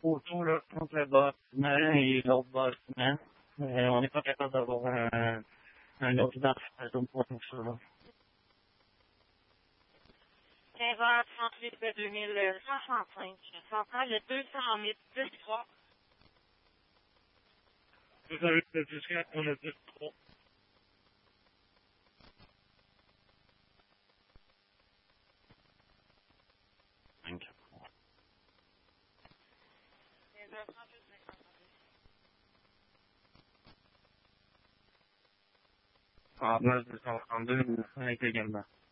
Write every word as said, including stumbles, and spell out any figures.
photos là, entre le bâtiment et l'autre bâtiment. Euh, on n'est pas capable d'avoir un, un autre identification pour tout ça. Là. quinze heures trente-huit deux mille soixante-cinq. Centrale le deux cent huit plus trois. Vous avez le plus quatre, on a plus trois. cinq. quinze heures trente-huit cinquante-deux. Ah, moi, deux cent trente-deux, cinq également.